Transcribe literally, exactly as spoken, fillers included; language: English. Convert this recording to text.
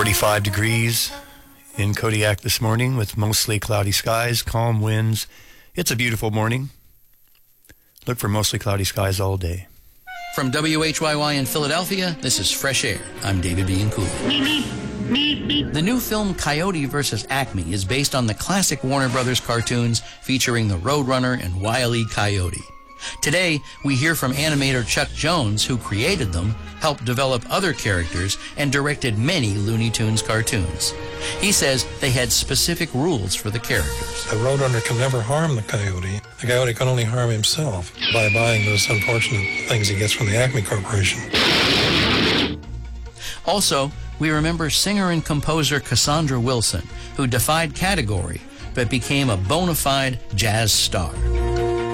forty-five degrees in Kodiak this morning with mostly cloudy skies, calm winds. It's a beautiful morning. Look for mostly cloudy skies all day. From W H Y Y in Philadelphia, this is Fresh Air. I'm David Bianculli. The new film Coyote versus Acme is based on the classic Warner Brothers cartoons featuring the Roadrunner and Wile E. Coyote. Today, we hear from animator Chuck Jones, who created them, helped develop other characters, and directed many Looney Tunes cartoons. He says they had specific rules for the characters. The Roadrunner can never harm the Coyote. The Coyote can only harm himself by buying those unfortunate things he gets from the Acme Corporation. Also, we remember singer and composer Cassandra Wilson, who defied category but became a bona fide jazz star.